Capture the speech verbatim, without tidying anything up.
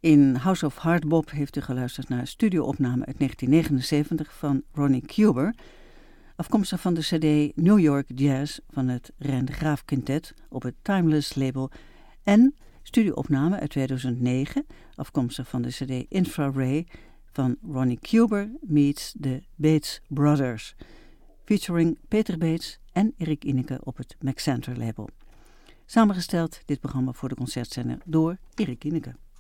In House of Hardbop heeft u geluisterd naar een studioopname uit negentien negenenzeventig van Ronnie Cuber, afkomstig van de cd New York Jazz van het Rijn de Graaf Quintet op het Timeless label, en studioopname uit tweeduizend negen, afkomstig van de cd Infraray van Ronnie Cuber meets the Bates Brothers, featuring Peter Bates en Erik Ineke op het Maxenter label. Samengesteld dit programma voor de concertzender door Erik Ineke.